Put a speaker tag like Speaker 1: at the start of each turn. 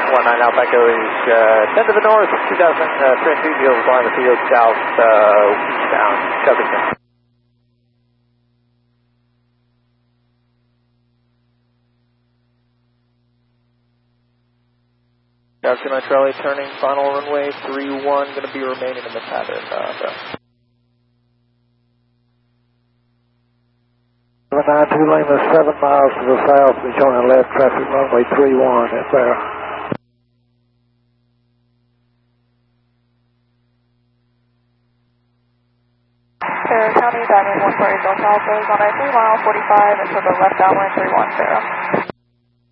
Speaker 1: 19 Alpha Echo is 10 to the north, 2,000 feet, you'll fly the field south eastbound Covington. Delta Charlie turning final runway 31, going to be remaining in the pattern.
Speaker 2: 792 Lima, 7 miles to the south, be joining left traffic runway 31, that's there.
Speaker 3: County, Diamond 140 Delta Alpha is on a 3 mile 45 into the left downwind 31, Sarah.